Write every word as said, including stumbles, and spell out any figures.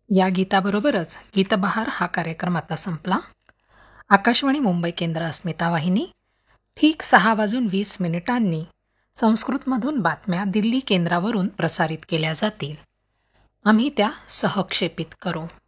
या गीताबरोबरच गीतबहार हा कार्यक्रम आता संपला. आकाशवाणी मुंबई केंद्र अस्मिता वाहिनी ठीक सहा वाजून वीस मिनिटांनी संस्कृतमधून बातम्या दिल्ली केंद्रावरून प्रसारित केल्या जातील. आम्ही त्या सहक्षेपित करू.